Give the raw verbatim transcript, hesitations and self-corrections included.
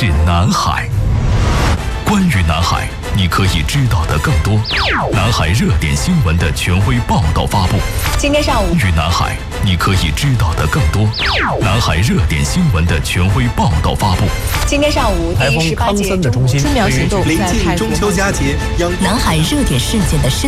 是南海。关于南海，你可以知道的更多。南海热点新闻的权威报道发布。 今天上午， 与南海，你可以知道的更多。南海热点新闻的权威报道发布。 今天上午，第十八届中国春苗行动临近中秋佳节， 南海热点事件的深